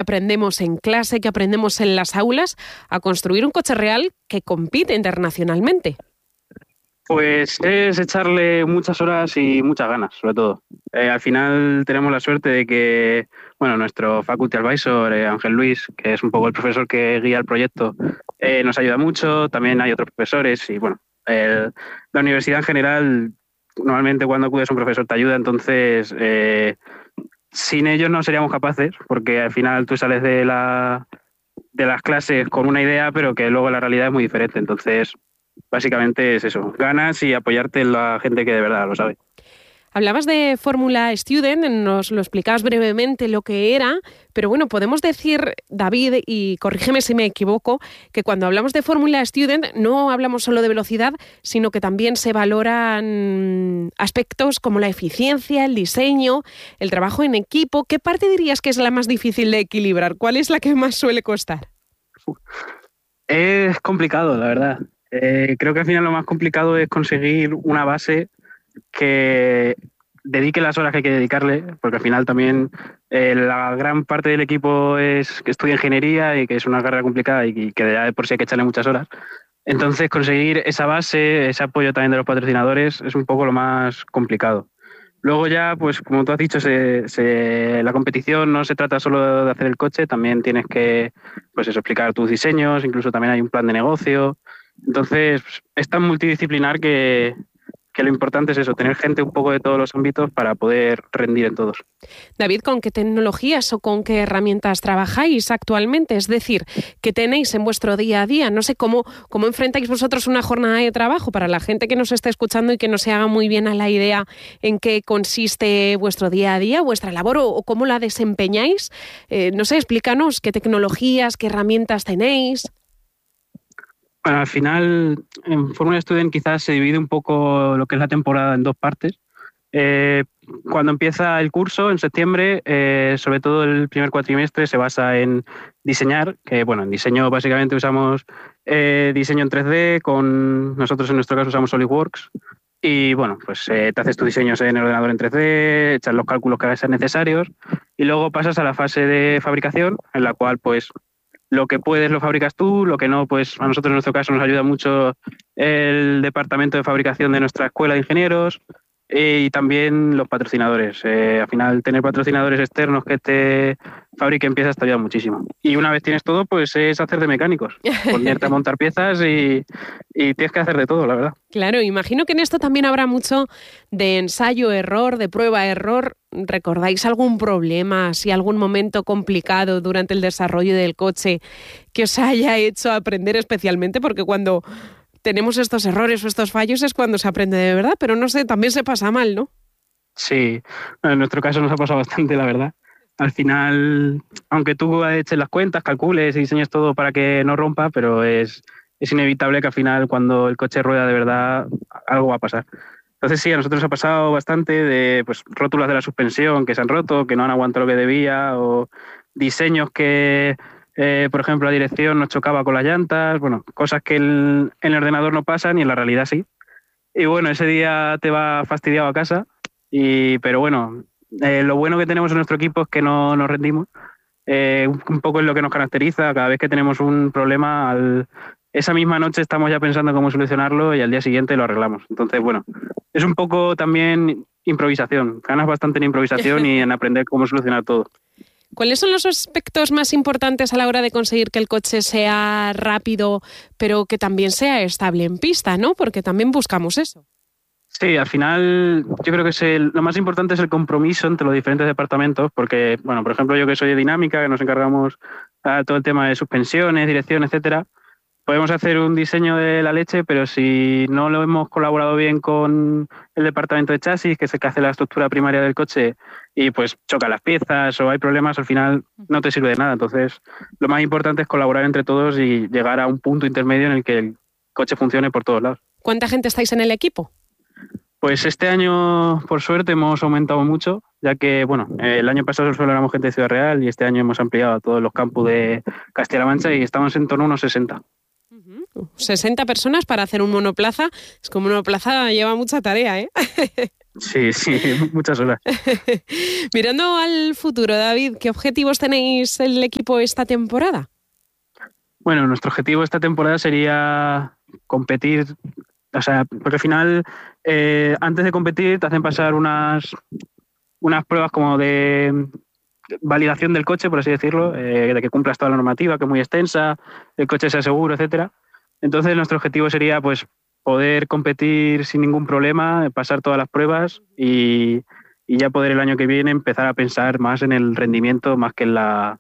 aprendemos en clase, que aprendemos en las aulas, a construir un coche real que compite internacionalmente? Pues es echarle muchas horas y muchas ganas, sobre todo. Al final tenemos la suerte de que, bueno, nuestro faculty advisor, Ángel Luis, que es un poco el profesor que guía el proyecto, nos ayuda mucho. También hay otros profesores y, bueno, la universidad en general, normalmente cuando acudes a un profesor te ayuda. Entonces, sin ellos no seríamos capaces, porque al final tú sales de las clases con una idea, pero que luego la realidad es muy diferente. Entonces, básicamente es eso, ganas y apoyarte en la gente que de verdad lo sabe. Hablabas de Fórmula Student, nos lo explicabas brevemente lo que era, pero bueno, podemos decir, David, y corrígeme si me equivoco, que cuando hablamos de Fórmula Student no hablamos solo de velocidad, sino que también se valoran aspectos como la eficiencia, el diseño, el trabajo en equipo. ¿Qué parte dirías que es la más difícil de equilibrar? ¿Cuál es la que más suele costar? Es complicado, la verdad. Creo que al final lo más complicado es conseguir una base que dedique las horas que hay que dedicarle, porque al final también la gran parte del equipo es que estudia ingeniería y que es una carrera complicada y que ya de por sí hay que echarle muchas horas. Entonces conseguir esa base, ese apoyo también de los patrocinadores es un poco lo más complicado. Luego ya, pues como tú has dicho, la competición no se trata solo de hacer el coche, también tienes que, pues eso, explicar tus diseños, incluso también hay un plan de negocio. Entonces, es tan multidisciplinar que lo importante es eso, tener gente un poco de todos los ámbitos para poder rendir en todos. David, ¿con qué tecnologías o con qué herramientas trabajáis actualmente? Es decir, ¿qué tenéis en vuestro día a día? No sé cómo enfrentáis vosotros una jornada de trabajo para la gente que nos está escuchando y que no se haga muy bien a la idea en qué consiste vuestro día a día, vuestra labor o cómo la desempeñáis. No sé, explícanos qué tecnologías, qué herramientas tenéis. Bueno, al final, en Fórmula Student quizás se divide un poco lo que es la temporada en dos partes. Cuando empieza el curso, en septiembre, sobre todo el primer cuatrimestre, se basa en diseñar, que bueno, en diseño básicamente usamos diseño en 3D, nosotros en nuestro caso usamos SolidWorks, y bueno, pues te haces tus diseños en el ordenador en 3D, echas los cálculos que sean necesarios, y luego pasas a la fase de fabricación, en la cual pues lo que puedes lo fabricas tú, lo que no, pues a nosotros en nuestro caso nos ayuda mucho el departamento de fabricación de nuestra escuela de ingenieros y también los patrocinadores. Al final, tener patrocinadores externos que te fabriquen piezas te ayuda muchísimo. Y una vez tienes todo, pues es hacer de mecánicos, ponerte a montar piezas y tienes que hacer de todo, la verdad. Claro, imagino que en esto también habrá mucho de ensayo-error, de prueba-error. ¿Recordáis algún problema, si algún momento complicado durante el desarrollo del coche que os haya hecho aprender especialmente? Porque cuando tenemos estos errores o estos fallos es cuando se aprende de verdad, pero no sé, también se pasa mal, ¿no? Sí, en nuestro caso nos ha pasado bastante, la verdad. Al final, aunque tú eches las cuentas, calcules y diseñes todo para que no rompa, pero es inevitable que al final cuando el coche rueda de verdad algo va a pasar. Entonces sí, a nosotros nos ha pasado bastante de pues, rótulas de la suspensión que se han roto, que no han aguantado lo que debía, o diseños que, por ejemplo, la dirección nos chocaba con las llantas, bueno, cosas que en el ordenador no pasan y en la realidad sí. Y bueno, ese día te va fastidiado a casa, pero bueno, lo bueno que tenemos en nuestro equipo es que no nos rendimos. Un poco es lo que nos caracteriza, cada vez que tenemos un problema, esa misma noche estamos ya pensando cómo solucionarlo y al día siguiente lo arreglamos. Entonces, bueno, es un poco también improvisación. Ganas bastante en improvisación y en aprender cómo solucionar todo. ¿Cuáles son los aspectos más importantes a la hora de conseguir que el coche sea rápido, pero que también sea estable en pista, ¿no? Porque también buscamos eso. Sí, al final yo creo que lo más importante es el compromiso entre los diferentes departamentos, porque, bueno, por ejemplo, yo que soy de dinámica, que nos encargamos a todo el tema de suspensiones, dirección, etcétera, podemos hacer un diseño de la leche, pero si no lo hemos colaborado bien con el departamento de chasis, que es el que hace la estructura primaria del coche, y pues choca las piezas o hay problemas, al final no te sirve de nada. Entonces, lo más importante es colaborar entre todos y llegar a un punto intermedio en el que el coche funcione por todos lados. ¿Cuánta gente estáis en el equipo? Pues este año, por suerte, hemos aumentado mucho, ya que, bueno, el año pasado solo éramos gente de Ciudad Real y este año hemos ampliado a todos los campus de Castilla-La Mancha y estamos en torno a unos 60. 60 personas para hacer un monoplaza. Es que un monoplaza lleva mucha tarea, ¿eh? Sí, muchas horas. Mirando al futuro, David, ¿qué objetivos tenéis el equipo esta temporada? Bueno, nuestro objetivo esta temporada sería competir, o sea, porque al final, antes de competir te hacen pasar unas pruebas como de validación del coche, por así decirlo, de que cumplas toda la normativa, que es muy extensa, el coche sea seguro, etcétera. Entonces nuestro objetivo sería pues poder competir sin ningún problema, pasar todas las pruebas y ya poder el año que viene empezar a pensar más en el rendimiento más que en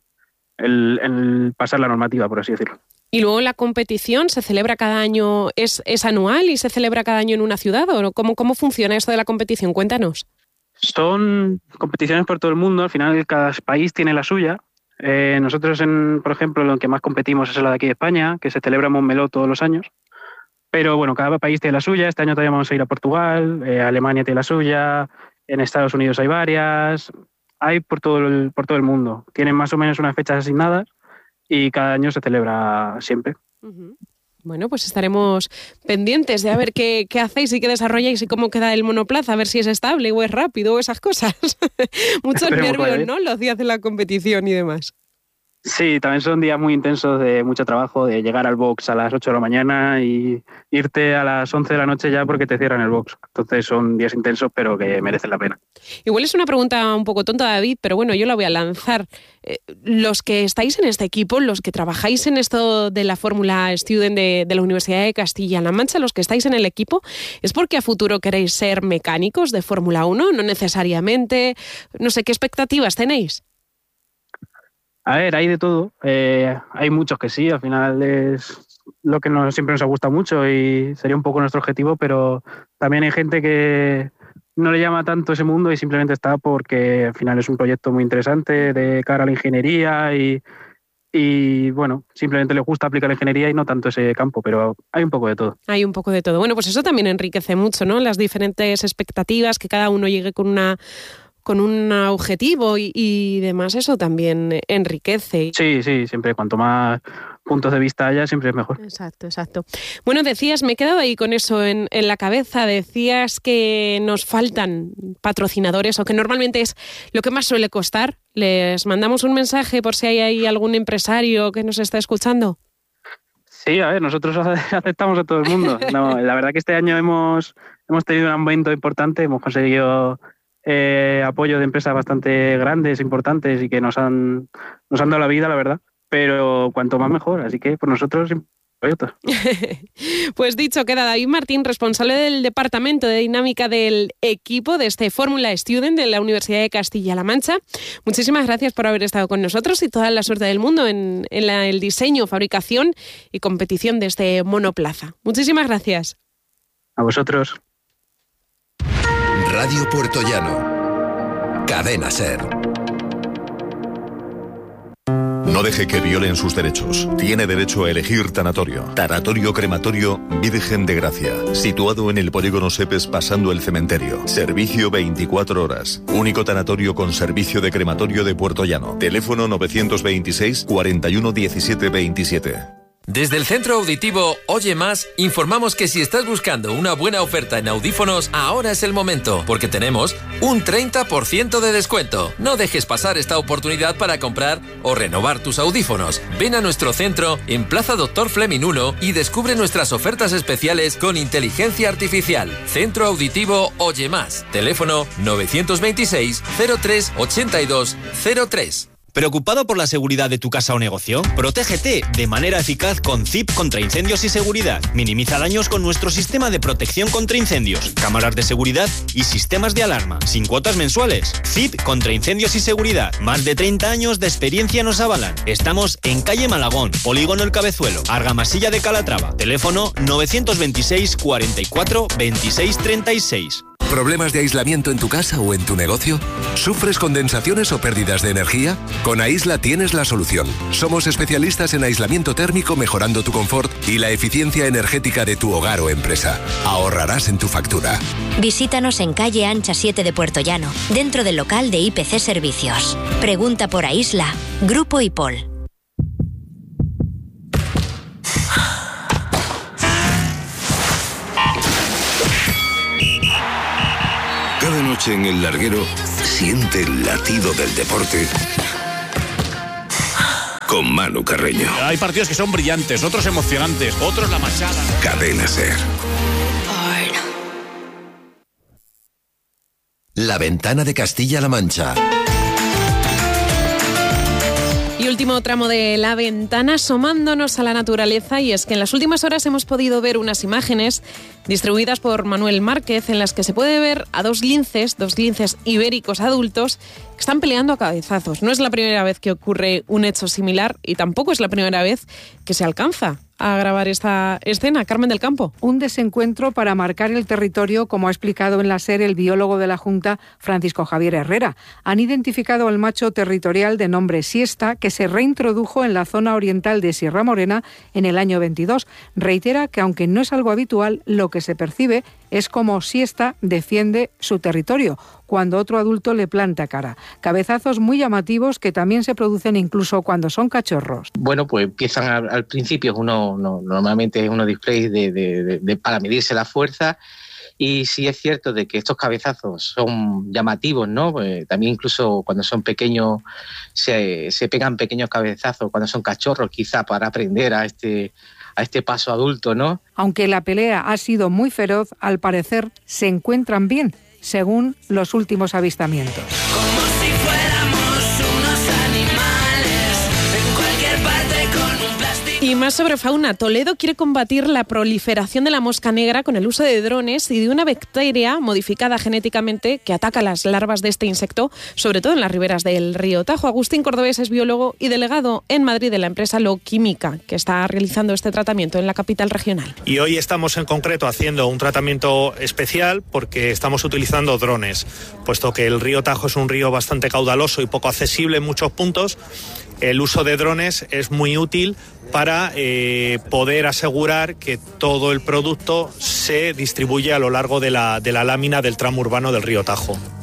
el pasar la normativa, por así decirlo. Y luego la competición se celebra cada año, ¿es anual y se celebra cada año en una ciudad? ¿O cómo funciona esto de la competición? Cuéntanos. Son competiciones por todo el mundo, al final cada país tiene la suya. Nosotros, por ejemplo, lo que más competimos es la de aquí de España, que se celebra en Montmeló todos los años. Pero bueno, cada país tiene la suya. Este año todavía vamos a ir a Portugal, Alemania tiene la suya, en Estados Unidos hay varias, hay por todo el mundo. Tienen más o menos unas fechas asignadas y cada año se celebra siempre. Uh-huh. Bueno, pues estaremos pendientes de a ver qué hacéis y qué desarrolláis y cómo queda el monoplaza, a ver si es estable o es rápido o esas cosas. Muchos nervios, ¿no? Los días de la competición y demás. Sí, también son días muy intensos de mucho trabajo, de llegar al box a las 8 de la mañana y irte a las 11 de la noche ya porque te cierran el box. Entonces son días intensos, pero que merecen la pena. Igual es una pregunta un poco tonta, David, pero bueno, yo la voy a lanzar. Los que estáis en este equipo, los que trabajáis en esto de la Fórmula Student de la Universidad de Castilla-La Mancha, los que estáis en el equipo, ¿es porque a futuro queréis ser mecánicos de Fórmula 1? No necesariamente. No sé, ¿qué expectativas tenéis? A ver, hay de todo. Hay muchos que sí, al final es lo que siempre nos ha gustado mucho y sería un poco nuestro objetivo, pero también hay gente que no le llama tanto ese mundo y simplemente está porque al final es un proyecto muy interesante de cara a la ingeniería y bueno, simplemente les gusta aplicar la ingeniería y no tanto ese campo, pero hay un poco de todo. Hay un poco de todo. Bueno, pues eso también enriquece mucho, ¿no? Las diferentes expectativas, que cada uno llegue con un objetivo y demás, eso también enriquece. Sí, siempre cuanto más puntos de vista haya, siempre es mejor. Exacto. Bueno, decías, me he quedado ahí con eso en la cabeza, decías que nos faltan patrocinadores o que normalmente es lo que más suele costar. ¿Les mandamos un mensaje por si hay ahí algún empresario que nos está escuchando? Sí, a ver, nosotros aceptamos a todo el mundo. No, la verdad que este año hemos tenido un aumento importante, hemos conseguido apoyo de empresas bastante grandes, importantes y que nos han dado la vida, la verdad, pero cuanto más mejor, así que por nosotros proyectos. Pues dicho queda, David Martín, responsable del Departamento de Dinámica del equipo de este Fórmula Student de la Universidad de Castilla-La Mancha. Muchísimas gracias por haber estado con nosotros y toda la suerte del mundo en el diseño, fabricación y competición de este monoplaza. Muchísimas gracias. A vosotros. Radio Puertollano. Cadena SER. No deje que violen sus derechos. Tiene derecho a elegir tanatorio. Tanatorio Crematorio Virgen de Gracia. Situado en el polígono Sepes pasando el cementerio. Servicio 24 horas. Único tanatorio con servicio de crematorio de Puertollano. Teléfono 926 41 17 27. Desde el Centro Auditivo Oye Más, informamos que si estás buscando una buena oferta en audífonos, ahora es el momento, porque tenemos un 30% de descuento. No dejes pasar esta oportunidad para comprar o renovar tus audífonos. Ven a nuestro centro en Plaza Dr. Fleming 1 y descubre nuestras ofertas especiales con inteligencia artificial. Centro Auditivo Oye Más. Teléfono 926 03 82 03. ¿Preocupado por la seguridad de tu casa o negocio? Protégete de manera eficaz con CIP contra incendios y seguridad. Minimiza daños con nuestro sistema de protección contra incendios, cámaras de seguridad y sistemas de alarma, sin cuotas mensuales. CIP contra incendios y seguridad. Más de 30 años de experiencia nos avalan. Estamos en calle Malagón, Polígono El Cabezuelo, Argamasilla de Calatrava. Teléfono 926 44 26 36. ¿Problemas de aislamiento en tu casa o en tu negocio? ¿Sufres condensaciones o pérdidas de energía? Con Aisla tienes la solución. Somos especialistas en aislamiento térmico, mejorando tu confort y la eficiencia energética de tu hogar o empresa. Ahorrarás en tu factura. Visítanos en calle Ancha 7 de Puertollano, dentro del local de IPC Servicios. Pregunta por Aisla. Grupo IPOL. Cada noche en el larguero siente el latido del deporte con Manu Carreño. Hay partidos que son brillantes, otros emocionantes, otros la machada. Cadena SER. La ventana de Castilla-La Mancha. Y último tramo de La Ventana, asomándonos a la naturaleza, y es que en las últimas horas hemos podido ver unas imágenes distribuidas por Manuel Márquez en las que se puede ver a dos linces ibéricos adultos que están peleando a cabezazos. No es la primera vez que ocurre un hecho similar y tampoco es la primera vez que se alcanza a grabar esta escena. Carmen del Campo. Un desencuentro para marcar el territorio, como ha explicado en la SER el biólogo de la Junta, Francisco Javier Herrera. Han identificado al macho territorial de nombre Siesta, que se reintrodujo en la zona oriental de Sierra Morena en el año 22. Reitera que, aunque no es algo habitual, lo que se percibe es como Siesta defiende su territorio cuando otro adulto le planta cara. Cabezazos muy llamativos que también se producen incluso cuando son cachorros. Bueno, pues empiezan al principio normalmente es unos displays para medirse la fuerza, y sí es cierto de que estos cabezazos son llamativos, ¿no? Pues también incluso cuando son pequeños se pegan pequeños cabezazos cuando son cachorros, quizá para aprender a este paso adulto, ¿no? Aunque la pelea ha sido muy feroz, al parecer se encuentran bien, según los últimos avistamientos. Como si fuéramos unos animales en cualquier parte con un plástico. Y más sobre fauna. Toledo quiere combatir la proliferación de la mosca negra con el uso de drones y de una bacteria modificada genéticamente que ataca las larvas de este insecto, sobre todo en las riberas del río Tajo. Agustín Cordobés es biólogo y delegado en Madrid de la empresa Loquímica, que está realizando este tratamiento en la capital regional. Y hoy estamos en concreto haciendo un tratamiento especial porque estamos utilizando drones, puesto que el río Tajo es un río bastante caudaloso y poco accesible en muchos puntos. El uso de drones es muy útil para poder asegurar que todo el producto se distribuye a lo largo de la lámina del tramo urbano del río Tajo.